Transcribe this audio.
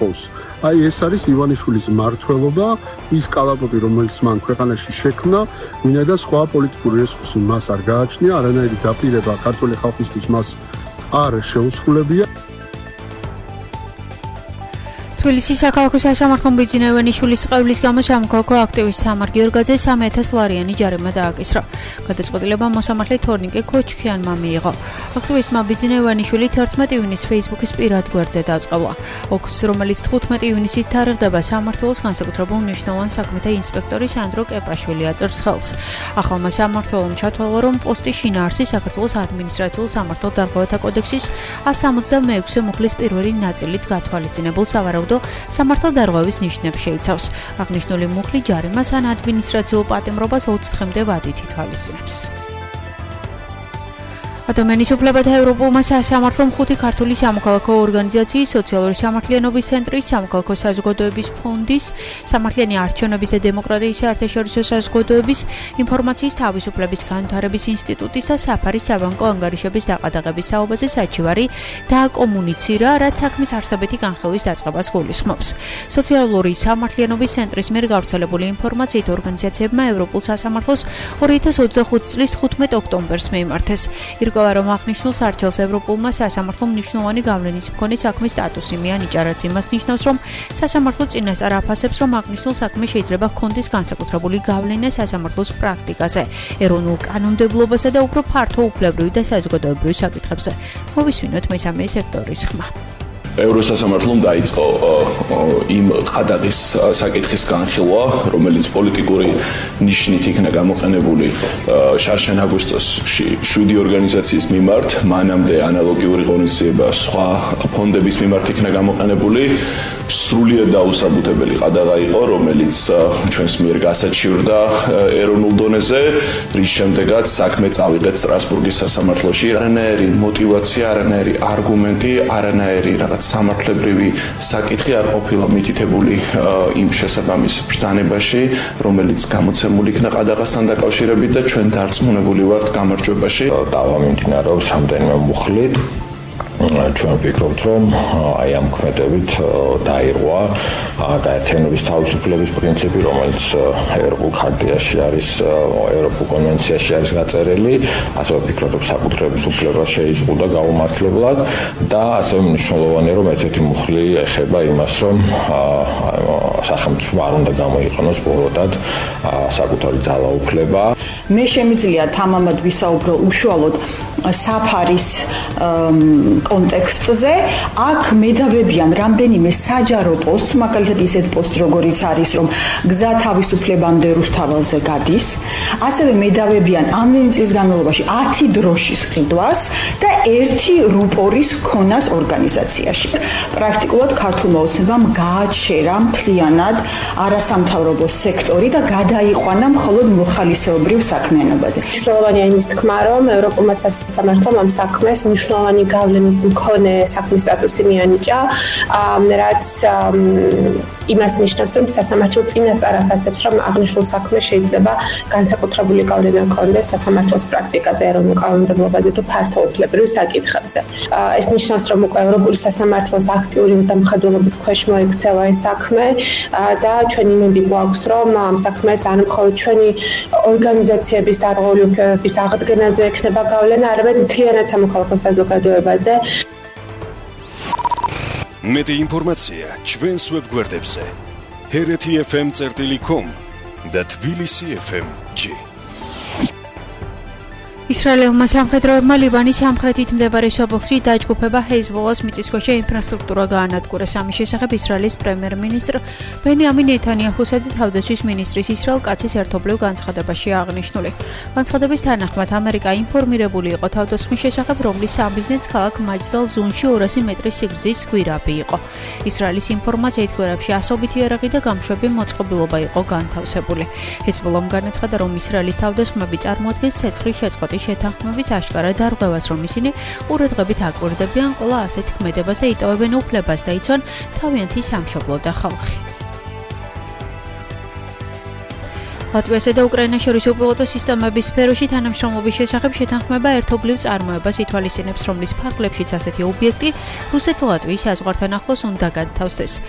ახლავს. აი ეს არის ივანიშვილის მმართველობა, ის კალაპოტი, რომელიც მან ქვეყანაში შექმნა, ვინაიდან სხვა პოლიტიკური რესურსი მას არ გააჩნია, არანაირი დაპირება ქართული ხალხისთვის მას არ შეუსრულებია. თბილისის საქალაქო სასამართლომ ბიძინა ივანიშვილის ყევლის გამო სამოქალაქო აქტივისტ სამარ გიორგაძე 3000 ლარიანი ჯარიმა დააკისრა. გადაწყვეტილება მოსამართლე თორნიკე ქოჩქიანმა მიიღო. აქტივისტმა ბიძინა ივანიშვილი 11 ივნისს Facebook-ის პირად გვერდზე დაწყებლა. ოქს, რომელიც 15 ივნისით თარიღდება, სამმართველოს განსაკუთრებულ მნიშვნელოვან საქმეთა ინსპექტორი სანდრო კეპაშვილი აწერს ხელს. ახალმა სამმართველომ ჩათვალა, რომ პოსტის შინაარსი საქართველოს ადმინისტრაციულ სამართალ დარღვევათა კოდექსის 176 მუხლის პირველი ნაწილით გათვალისწინებულ სავარაუდო სამართალ დარღვევის ნიშნებს შეიცავს. აღნიშნული მუხლი ჯარიმას ან ადმინისტრაციულ პატიმრობას 20 დღემდე ვადით ითვალისწინებს. ადამიანის უფლებათა ევროპულმა სასამართლომ 5 ქართული სამოქალაქო ორგანიზაციის, სოციალური სამართლიანობის ცენტრის, სამოქალაქო საზოგადოების ფონდის, სამართლიანი არჩევნების და დემოკრატიის საერთაშორისო საზოგადოების, ინფორმაციის თავისუფლების განვითარების ინსტიტუტის და საფარის საბანკო ანგარიშების დაყადაღების საუბაზე საჩივარი დააკომუნიცირა, რაც საქმის არსებითი განხილვის დაწყებას გულისხმობს. სოციალური სამართლიანობის ცენტრის მიერ გავრცელებული ინფორმაციით ორგანიზაციებმა ევროპულ სასამართლოს 2025 წლის 15 ოქტომბერს მიიმართეს. რომ აღნიშნულ სარჩელს ევროპულმა სასამართლომ მნიშვნელოვანი გავლენის მქონე საქმის სტატუსი მიანიჭა, რაც იმას ნიშნავს, რომ სასამართლო წინასწარ აფასებს, რომ აღნიშნულ საქმე შეიძლება ჰქონდეს განსაკუთრებული გავლენა სასამართლოს პრაქტიკაზე, ეროვნულ კანონმდებლობასა და უფრო ფართო უფლებრივ და საზოგადოებრივ საკითხებზე. მოვისმინოთ მესამე სექტორის ხმა. ევროსასამართლომ დაიწყო იმ ყადაღის საკითხის განხილვა, რომელიც პოლიტიკური ნიშნით იქნა გამოყენებული შარშან აგვისტოში 7 ორგანიზაციის მიმართ, მანამდე ანალოგიური ღონისძიება სხვა ფონდების მიმართ იქნა გამოყენებული. სრულიად დაუსაბუთებელი ყადაღა იყო, რომელიც ჩვენს მიერ გასაჩივრდა ეროვნულ დონეზე, რის შემდეგაც საქმე წავიღეთ სტრასბურგის სასამართლოში. არანაირი მოტივაცია, არანაირი არგუმენტი, არანაირი სამართლებრივი საკითხი არ ყოფილა მითითებული იმ შესაბამის ბრძანებაში, რომელიც გამოცემული იქნა ყადაღასთან დაკავშირებით და ჩვენ დარწმუნებული ვართ გამარჯვებაში. დავა მიმდინარეობს რამდენიმე მუხლით. ჩვენ ვფიქრობთ, რომ აი ამ ქმედებით დაირღვა გაერთიანების თავისუფლების პრინციპი, რომელიც ევროპულ ხარტიაში არის, ევროპულ კონვენციაში არის გაწერილი, ასევე ვფიქრობ, რომ საკუთრების უფლება შეიზღუდა გაუმართლებლად და ასევე მნიშვნელოვანია, რომ ერთ-ერთი მუხლი ეხება იმას, რომ სახელმწიფო არ უნდა გამოიყენოს ბოროტად საკუთარი ძალაუფლება. მე შემიძლია თამამად ვისაუბრო უშუალოდ საფარის კონტექსტზე. აქ მედავებიან რამდენიმე საჯარო პოსტს, მაგალითად ისეთ პოსტს, როგორიც არის, რომ გზა თავისუფლებამდე რუსთაველზე გადის. ასევე მედავებიან ამდენი წლის განმავლობაში 10 დროშის ყიდვას და 1 რუპორის ქონას ორგანიზაციაში. პრაქტიკულად ქართულმა ოცნებამ გააჩერა მთლიანად არასამთავრობო სექტორი და გადაიყვანა მხოლოდ მოხალისეობრივ საქმიანობაზე. მნიშვნელოვანია იმის თქმა, რომ ევროპულმა სასამართლომ ამ საქმეს მნიშვნელოვანი გავლენის მქონე საქმის სტატუსი მიანიჭა, რაც იმას ნიშნავს, რომ სასამართლო წინასწარ აფასებს, რომ აღნიშნულ საქმეს შეიძლება განსაკუთრებული გავლენა ჰქონდეს სასამართლოს პრაქტიკაზე, ეროვნულ კანონმდებლობაზე თუ ფართოუფლებრივ საკითხებზე. ეს ნიშნავს, რომ უკვე ევროპული სასამართლოს აქტიური დამხმარებლობის ქვეშ მოექცევა ეს საქმე და ჩვენი იმედი გვაქვს, რომ ამ საქმეს არ მხოლოდ ჩვენი ორგანიზაციების დარღვეული უფლებების აღდგენაზე ექნება გავლენა, არამედ მთლიანად სამოქალაქო საზოგადოებაზე. მეტი ინფორმაცია ჩვენს ვებგვერდებზე hereti.fm.com და tbilisi.fm.g. ისრაელელმა სამხედროებმა ლიბანის სამხრეთით მდებარე სოფელში დაჯგუფება ჰეზბოლას მიწისქვეშა ინფრასტრუქტურა გაანადგურეს. ამის შესახებ ისრაელის პრემიერ-მინისტრ ბენიამინ ნეთანიაჰუსა და თავდაცვის მინისტრის ისრაელ კაცის ერთობლივ განცხადებაში აღნიშნული. განცხადების თანახმად ამერიკა ინფორმირებული იყო თავდაცვის შესახებ, რომლის საბიზნეს ქალაქ მაჯდალ ზუნში 200 მეტრის სიგრძის გვირაბი იყო. ისრაელის ინფორმაციით გვირაბში ასობით იარაღი და გამშვები მოწყობილობა იყო განთავსებული. ჰეზბოლამ განაცხადა, რომ ისრაელის თავდასხმები წარმოადგენს ცეცხლის შეწყვეტის შეთანხმების აშკარა დარღვევას, რომ ისინი ყურადღებით აკვირდებიან ყველა ასეთ ქმედებაზე, იტოვებენ უფლებას და იცვან თავიანთი სამშობლო და ხალხი. ლატვიასა და უკრაინას შორის უპილოტო სისტემების სფეროში თანამშრომლობის შესახებ შეთანხმება ერთობლივ წარმოებას ითვალისწინებს, რომლის ფარგლებშიც ასეთი ობიექტი რუსეთ-ლატვიის საზღვართან ახლოს უნდა განთავსდეს.